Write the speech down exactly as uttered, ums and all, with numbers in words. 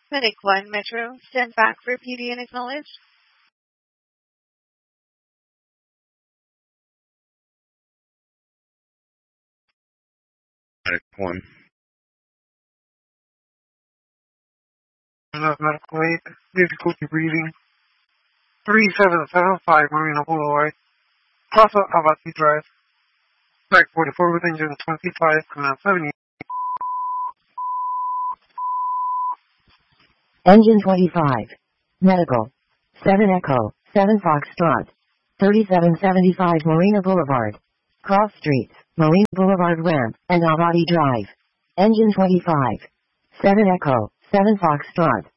Medic one Metro, stand back for P D and acknowledge. Medic one. Enough medical aid, difficulty breathing. three seven seven five Marina Boulevard, Plaza Abati Drive. Flight forty-four with engine twenty-five, command seventy. Engine twenty-five. Medical. seven Echo, seven Foxtrot. thirty-seven seventy-five Marina Boulevard. Cross Streets, Marina Boulevard Ramp, and Abadi Drive. Engine twenty-five. seven Echo, seven Foxtrot.